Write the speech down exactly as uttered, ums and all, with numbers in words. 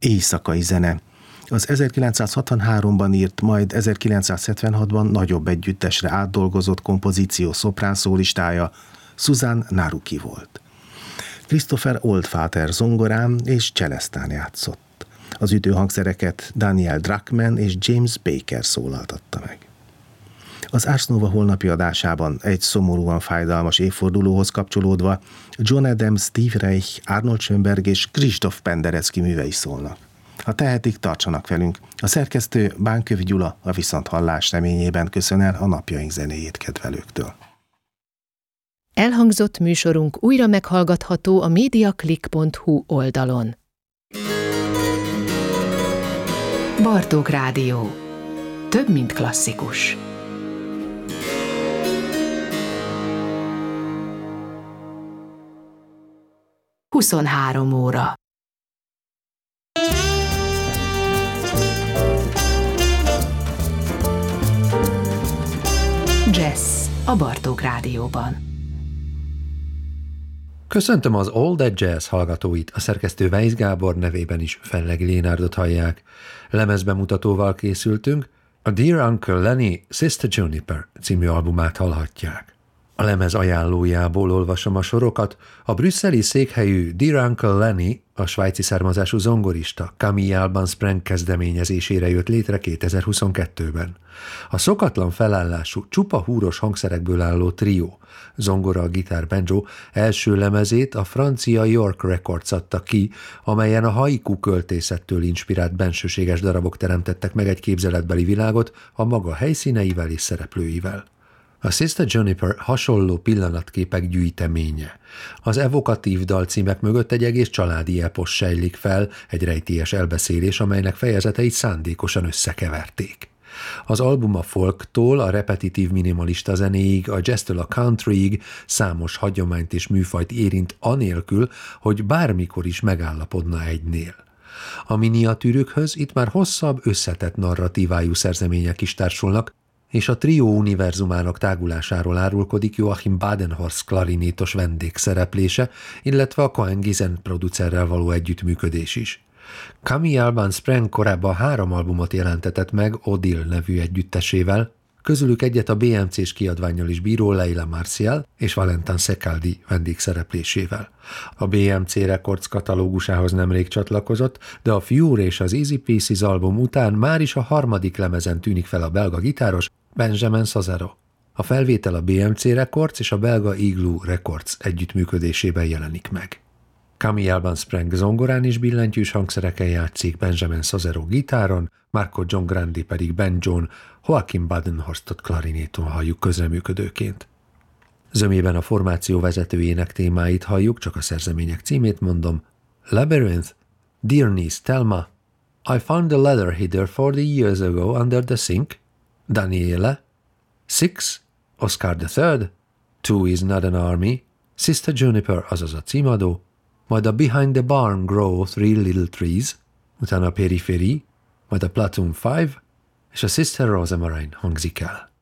éjszakai zene. Az ezerkilencszázhatvanháromban írt, majd ezerkilencszázhetvenhatban nagyobb együttesre átdolgozott kompozíció szoprán szólistája Susan Naruki volt. Christopher Oldfather zongorán és cselesztán játszott. Az ütőhangszereket Daniel Druckmann és James Baker szólaltatta meg. Az Ars Nova holnapi adásában egy szomorúan fájdalmas évfordulóhoz kapcsolódva John Adams, Steve Reich, Arnold Schönberg és Krzysztof Penderecki művei szólnak. Ha tehetik, tartsanak velünk. A szerkesztő Bánkövi Gyula a viszonthallás reményében köszön el a napjaink zenéjét kedvelőktől. Elhangzott műsorunk újra meghallgatható a mediaclick pont hu oldalon. Bartók Rádió. Több, mint klasszikus. huszonhárom óra. Jazz a Bartók Rádióban. Köszöntöm az All That Jazz hallgatóit, a szerkesztő Weisz Gábor nevében is Fellegi Lénárdot hallják. Lemezbemutatóval készültünk, a Dear Uncle Lenny Sister Juniper című albumát hallhatják. A lemez ajánlójából olvasom a sorokat. A brüsszeli székhelyű Dear Uncle Lenny a svájci származású zongorista Camille Alban Spreng kezdeményezésére jött létre kétezer-huszonkettőben. A szokatlan felállású, csupa húros hangszerekből álló trió, zongora, gitár, banjo első lemezét a francia York Records adta ki, amelyen a haiku költészettől inspirált bensőséges darabok teremtettek meg egy képzeletbeli világot a maga helyszíneivel és szereplőivel. A Sister Juniper hasonló pillanatképek gyűjteménye. Az evokatív dalcímek mögött egy egész családi epos sejlik fel, egy rejtélyes elbeszélés, amelynek fejezeteit szándékosan összekeverték. Az album a folktól, a repetitív minimalista zenéig, a jazztől a countryig számos hagyományt és műfajt érint anélkül, hogy bármikor is megállapodna egynél. A miniatűrökhöz itt már hosszabb, összetett narratívájú szerzemények is társulnak, és a trió univerzumának tágulásáról árulkodik Joachim Badenhorst klarinétos vendégszereplése, illetve a Cohen Gizen producerrel való együttműködés is. Camille Alban Spreng korábban három albumot jelentetett meg Odile nevű együttesével, közülük egyet a bé em cés kiadvánnyal is bíró Leila Marcial és Valentin Secaldi vendégszereplésével. A bé em cé Records katalógusához nemrég csatlakozott, de a Fure és az Easy Pieces album után már is a harmadik lemezen tűnik fel a belga gitáros Benjamin Sozero. A felvétel a bé em cé Records és a belga Igloo Records együttműködésében jelenik meg. Camille Alban Spreng zongorán és billentyűs hangszereken játszik, Benjamin Sozero gitáron, Marco John Grandi pedig banjón, Joachim Badenhorstot klarinéton halljuk közreműködőként. Zömében a formáció vezetőjének témáit halljuk, csak a szerzemények címét mondom. Labyrinth, Dear Niece Thelma, I found a leather header forty years ago under the sink, Daniele, Six, Oscar the third, Two is not an army, Sister Juniper, azaz a címadó, majd a Behind the Barn Grow Three Little Trees, utána a Periphery, majd a Platoon five, és a Sister Rosemarine hangzik el.